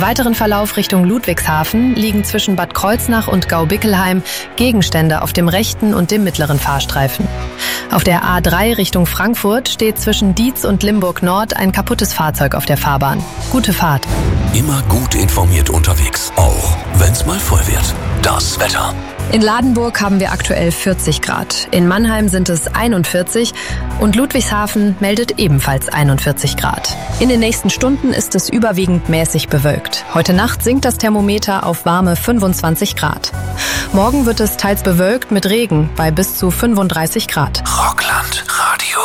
Im weiteren Verlauf Richtung Ludwigshafen liegen zwischen Bad Kreuznach und Gaubickelheim Gegenstände auf dem rechten und dem mittleren Fahrstreifen. Auf der A3 Richtung Frankfurt steht zwischen Dietz und Limburg Nord ein kaputtes Fahrzeug auf der Fahrbahn. Gute Fahrt. Immer gut informiert unterwegs, auch wenn's mal voll wird. Das Wetter. In Ladenburg haben wir aktuell 40 Grad. In Mannheim sind es 41 und Ludwigshafen meldet ebenfalls 41 Grad. In den nächsten Stunden ist es überwiegend mäßig bewölkt. Heute Nacht sinkt das Thermometer auf warme 25 Grad. Morgen wird es teils bewölkt mit Regen bei bis zu 35 Grad. Rockland